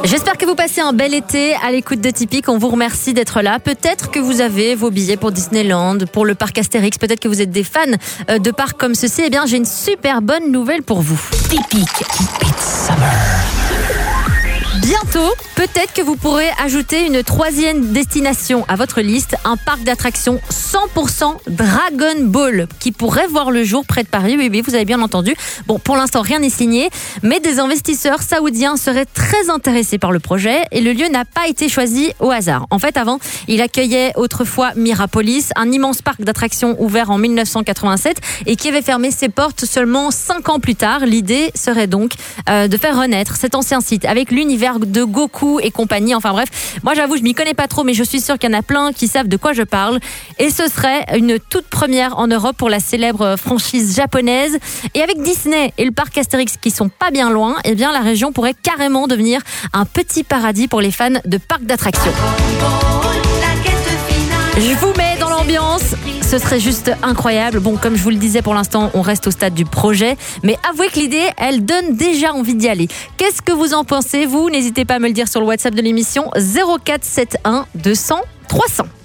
J'espère que vous passez un bel été à l'écoute de Tipeee. On vous remercie d'être là. Peut-être que vous avez vos billets pour Disneyland, pour le parc Astérix. Peut-être que vous êtes des fans de parcs comme ceci. Eh bien, j'ai une super bonne nouvelle pour vous. Tipeee, keep it summer. Bientôt, peut-être que vous pourrez ajouter une troisième destination à votre liste, un parc d'attractions 100% Dragon Ball qui pourrait voir le jour près de Paris. Oui, vous avez bien entendu. Bon, pour l'instant, rien n'est signé, mais des investisseurs saoudiens seraient très intéressés par le projet et le lieu n'a pas été choisi au hasard. En fait, avant, il accueillait autrefois Mirapolis, un immense parc d'attractions ouvert en 1987 et qui avait fermé ses portes seulement 5 ans plus tard. L'idée serait donc de faire renaître cet ancien site avec l'univers de Goku et compagnie. Enfin bref, moi j'avoue, je m'y connais pas trop, mais je suis sûre qu'il y en a plein qui savent de quoi je parle. Et ce serait une toute première en Europe pour la célèbre franchise japonaise. Et avec Disney et le parc Astérix qui sont pas bien loin, eh bien la région pourrait carrément devenir un petit paradis pour les fans de parcs d'attractions. Je vous mets dans l'ambiance, ce serait juste incroyable. Bon, comme je vous le disais, pour l'instant, on reste au stade du projet. Mais avouez que l'idée, elle donne déjà envie d'y aller. Qu'est-ce que vous en pensez, vous ? N'hésitez pas à me le dire sur le WhatsApp de l'émission 0471 200 300.